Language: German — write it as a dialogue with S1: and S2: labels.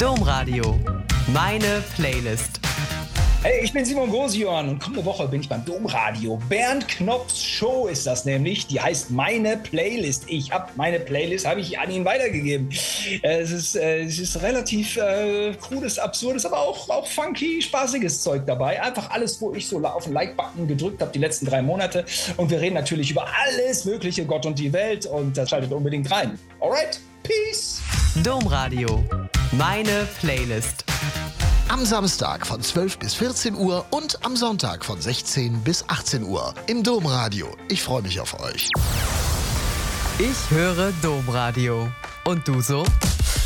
S1: Domradio. Meine Playlist.
S2: Hey, ich bin Simon Grosion und kommende Woche bin ich beim Domradio. Bernd Knopfs Show ist das nämlich. Die heißt Meine Playlist. Meine Playlist habe ich an ihn weitergegeben. Es ist relativ krudes, absurdes, aber auch funky, spaßiges Zeug dabei. Einfach alles, wo ich so auf den Like-Button gedrückt habe die letzten 3 Monate. Und wir reden natürlich über alles Mögliche, Gott und die Welt. Und das schaltet unbedingt rein. Alright, peace.
S1: Domradio. Meine Playlist.
S3: Am Samstag von 12 bis 14 Uhr und am Sonntag von 16 bis 18 Uhr im Domradio. Ich freue mich auf euch.
S1: Ich höre Domradio. Und du so?